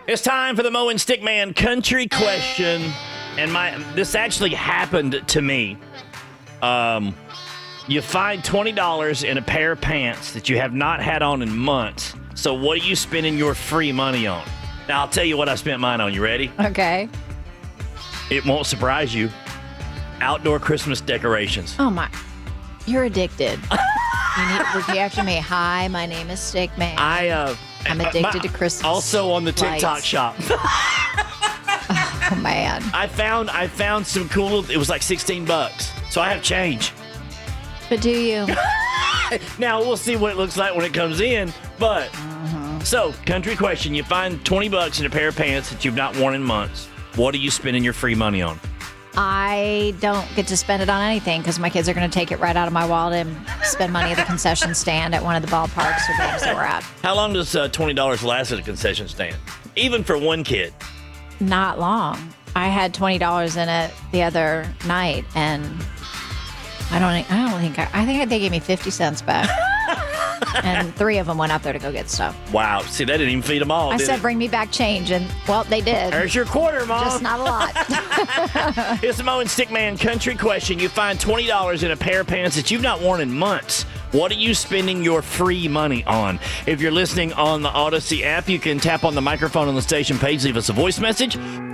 It's time for the Mo and Stickman country question. And this actually happened to me. You find $20 in a pair of pants that you have not had on in months. So what are you spending your free money on? Now, I'll tell you what I spent mine on. You ready? Okay. It won't surprise you. Outdoor Christmas decorations. Oh, my. You're addicted. You need to repeat after me. Hi, my name is Stickman. I'm addicted to Christmas. Also on the TikTok lights. shop. Oh, man. I found some cool. It was like $16. So I have change. But do you? Now we'll see what it looks like when it comes in. But so country question: you find $20 in a pair of pants that you've not worn in months. What are you spending your free money on? I don't get to spend it on anything because my kids are going to take it right out of my wallet and spend money at the concession stand at one of the ballparks or games that we're at. How long does $20 last at a concession stand? Even for one kid? Not long. I had $20 in it the other night, and I think they gave me 50 cents back. And 3 of them went up there to go get stuff. Wow. See, they didn't even feed them all. I said, bring me back change, and, well, they did. There's your quarter, Mom. Just not a lot. It's the Mo and Stickman country question. You find $20 in a pair of pants that you've not worn in months. What are you spending your free money on? If you're listening on the Odyssey app, you can tap on the microphone on the station page, leave us a voice message.